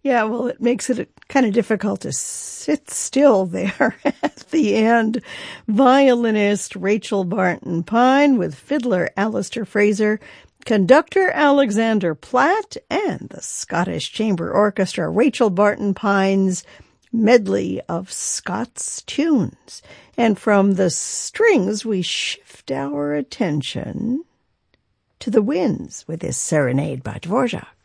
Yeah, well, it makes it kind of difficult to sit still there at the end. Violinist Rachel Barton Pine with fiddler Alistair Fraser, conductor Alexander Platt, and the Scottish Chamber Orchestra, Rachel Barton Pine's medley of Scots tunes. And from the strings, we shift our attention to the winds with this serenade by Dvorak.